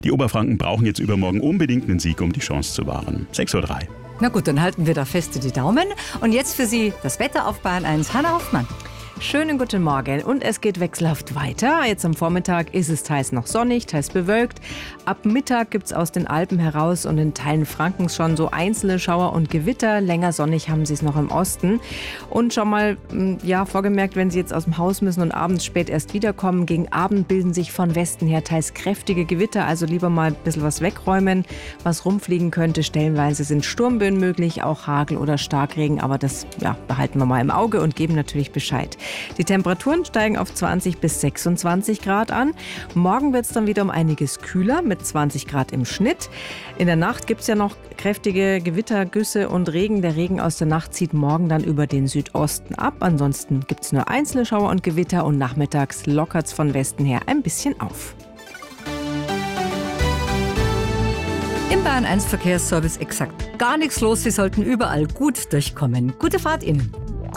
Die Oberfranken brauchen jetzt übermorgen unbedingt einen Sieg, um die Chance zu wahren. 6:03 Uhr. Na gut, dann halten wir da feste die Daumen. Und jetzt für Sie das Wetter auf Bayern 1. Hanna Hoffmann. Schönen guten Morgen und es geht wechselhaft weiter. Jetzt am Vormittag ist es teils noch sonnig, teils bewölkt. Ab Mittag gibt es aus den Alpen heraus und in Teilen Frankens schon so einzelne Schauer und Gewitter. Länger sonnig haben sie es noch im Osten. Und schon mal, vorgemerkt, wenn Sie jetzt aus dem Haus müssen und abends spät erst wiederkommen, gegen Abend bilden sich von Westen her teils kräftige Gewitter. Also lieber mal ein bisschen was wegräumen, was rumfliegen könnte. Stellenweise sind Sturmböen möglich, auch Hagel oder Starkregen. Aber das behalten wir mal im Auge und geben natürlich Bescheid. Die Temperaturen steigen auf 20 bis 26 Grad an. Morgen wird es dann wieder um einiges kühler mit 20 Grad im Schnitt. In der Nacht gibt es ja noch kräftige Gewitter, Güsse und Regen. Der Regen aus der Nacht zieht morgen dann über den Südosten ab. Ansonsten gibt es nur einzelne Schauer und Gewitter und nachmittags lockert es von Westen her ein bisschen auf. Im Bayern 1 Verkehrsservice exakt gar nichts los. Sie sollten überall gut durchkommen. Gute Fahrt Ihnen.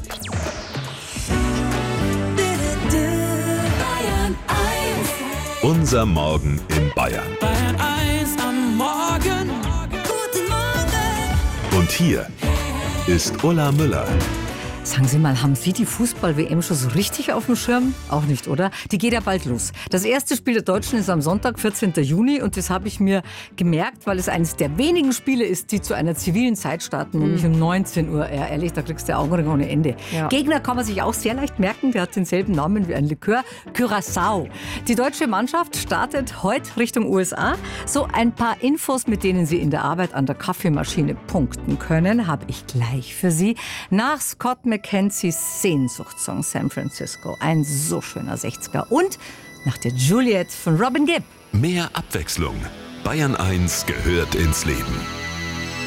Unser Morgen in Bayern. Bayern 1 am Morgen. Guten Morgen. Und hier ist Ulla Müller. Sagen Sie mal, haben Sie die Fußball-WM schon so richtig auf dem Schirm? Auch nicht, oder? Die geht ja bald los. Das erste Spiel der Deutschen ist am Sonntag, 14. Juni. Und das habe ich mir gemerkt, weil es eines der wenigen Spiele ist, die zu einer zivilen Zeit starten, nämlich um 19 Uhr. Ja, ehrlich, da kriegst du Augenringe ohne Ende. Ja. Gegner kann man sich auch sehr leicht merken. Der hat denselben Namen wie ein Likör. Curaçao. Die deutsche Mannschaft startet heute Richtung USA. So ein paar Infos, mit denen Sie in der Arbeit an der Kaffeemaschine punkten können, habe ich gleich für Sie. Nach Scott McKenzies Sehnsuchtssong San Francisco. Ein so schöner 60er. Und nach der Juliet von Robin Gibb. Mehr Abwechslung. Bayern 1 gehört ins Leben.